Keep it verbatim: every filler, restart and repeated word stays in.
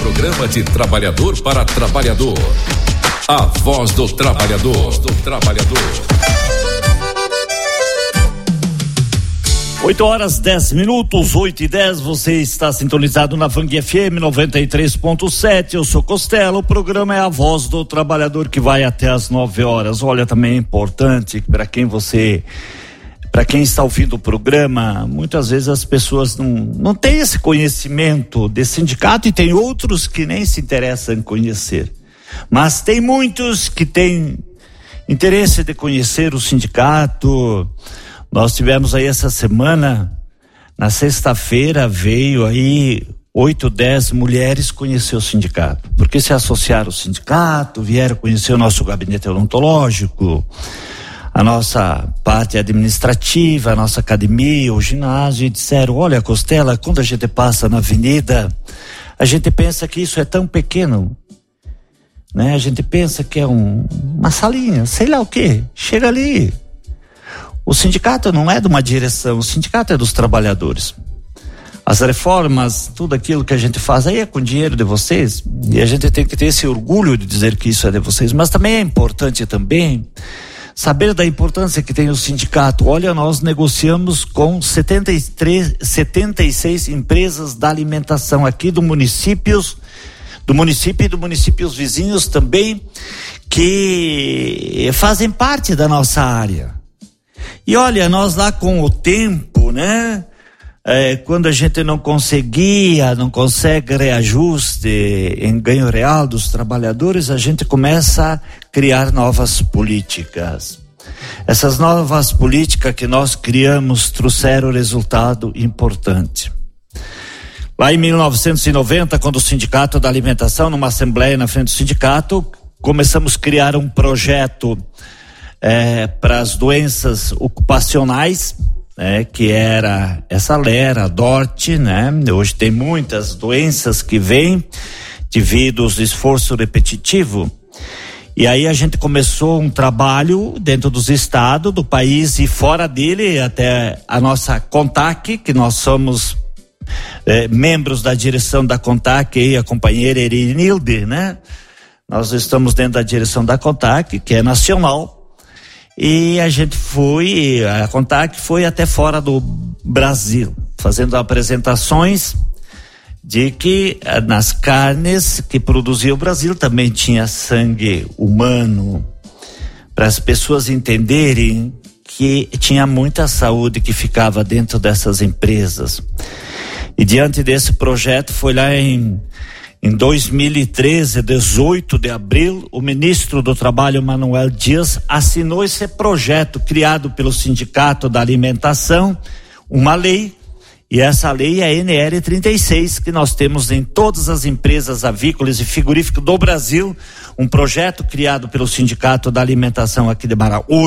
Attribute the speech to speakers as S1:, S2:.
S1: programa de trabalhador para trabalhador. A Voz do Trabalhador. Voz do Trabalhador.
S2: oito horas, dez minutos, oito e dez, você está sintonizado na Vang F M noventa e três ponto sete, eu sou Costela, o programa é a Voz do Trabalhador que vai até as nove horas. Olha, também é importante para quem você, para quem está ouvindo o programa, muitas vezes as pessoas não, não têm esse conhecimento desse sindicato e tem outros que nem se interessam em conhecer, mas tem muitos que têm interesse de conhecer o sindicato. Nós tivemos aí essa semana, na sexta-feira veio aí oito, dez mulheres conhecer o sindicato, porque se associaram ao sindicato, vieram conhecer o nosso gabinete odontológico, a nossa parte administrativa, a nossa academia, o ginásio, e disseram: olha, Costela, quando a gente passa na avenida, a gente pensa que isso é tão pequeno, né? A gente pensa que é um, uma salinha, sei lá o quê, chega ali. O sindicato não é de uma direção, o sindicato é dos trabalhadores. As reformas, tudo aquilo que a gente faz aí é com dinheiro de vocês, e a gente tem que ter esse orgulho de dizer que isso é de vocês, mas também é importante também saber da importância que tem o sindicato. Olha, nós negociamos com setenta e três, setenta e seis empresas da alimentação aqui do municípios, do município e do municípios vizinhos também, que fazem parte da nossa área. E olha, nós lá com o tempo, né? É, quando a gente não conseguia, não consegue reajuste em ganho real dos trabalhadores, a gente começa a criar novas políticas. Essas novas políticas que nós criamos trouxeram resultado importante. Lá em mil novecentos e noventa, quando o Sindicato da Alimentação, numa assembleia na frente do sindicato, começamos a criar um projeto É, para as doenças ocupacionais, né, que era essa lera, a DORT, né? Hoje tem muitas doenças que vêm devido ao esforço repetitivo, e aí a gente começou um trabalho dentro dos estados, do país e fora dele, até a nossa CONTAC, que nós somos é, membros da direção da CONTAC, e a companheira Erinilde, né? Nós estamos dentro da direção da CONTAC, que é nacional. E a gente foi, a CONTAC foi até fora do Brasil, fazendo apresentações de que nas carnes que produzia o Brasil também tinha sangue humano, para as pessoas entenderem que tinha muita saúde que ficava dentro dessas empresas. E diante desse projeto, foi lá em Em dois mil e treze, dezoito de abril, o ministro do Trabalho, Manuel Dias, assinou esse projeto criado pelo Sindicato da Alimentação, uma lei, e essa lei é a N R trinta e seis, que nós temos em todas as empresas avícolas e frigoríficas do Brasil, um projeto criado pelo Sindicato da Alimentação aqui de Maraú.